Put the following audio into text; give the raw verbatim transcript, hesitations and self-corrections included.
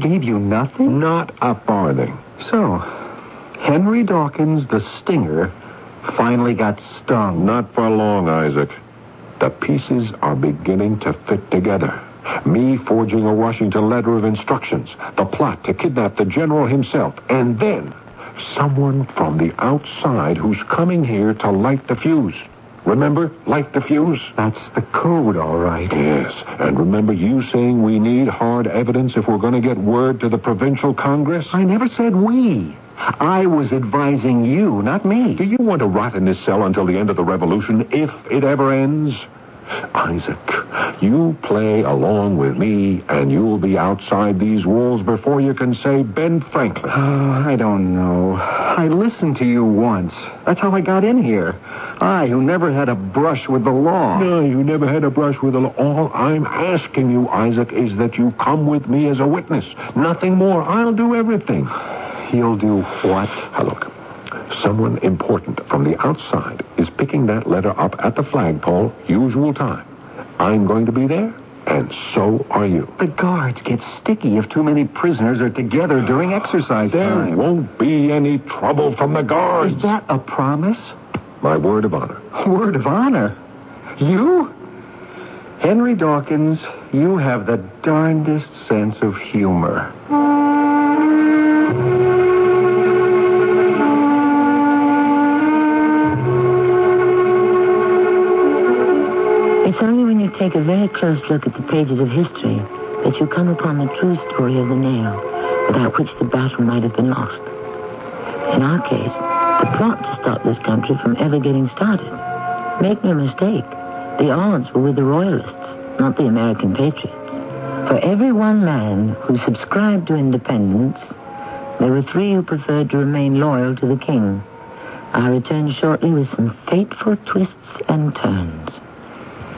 gave you nothing? Not a farthing. So, Henry Dawkins, the stinger, finally got stung. Not for long, Isaac. The pieces are beginning to fit together. Me forging a Washington letter of instructions, the plot to kidnap the general himself, and then someone from the outside who's coming here to light the fuse. Remember, light the fuse? That's the code, all right. Yes, and remember you saying we need hard evidence if we're going to get word to the provincial Congress? I never said we. I was advising you, not me. Do you want to rot in this cell until the end of the revolution, if it ever ends? Isaac, you play along with me, and you'll be outside these walls before you can say Ben Franklin. Oh, I don't know. I listened to you once. That's how I got in here. I, who never had a brush with the law. No, you never had a brush with the law. All I'm asking you, Isaac, is that you come with me as a witness. Nothing more. I'll do everything. You'll do what? Now, look. Someone important from the outside is picking that letter up at the flagpole, usual time. I'm going to be there, and so are you. The guards get sticky if too many prisoners are together during exercise there time. There won't be any trouble from the guards. Is that a promise? My word of honor. Word of honor? You? Henry Dawkins, you have the darndest sense of humor. It's only when you take a very close look at the pages of history that you come upon the true story of the nail, without which the battle might have been lost. In our case, the plot to stop this country from ever getting started. Make no mistake, the odds were with the Royalists, not the American patriots. For every one man who subscribed to independence, there were three who preferred to remain loyal to the king. I'll return shortly with some fateful twists and turns.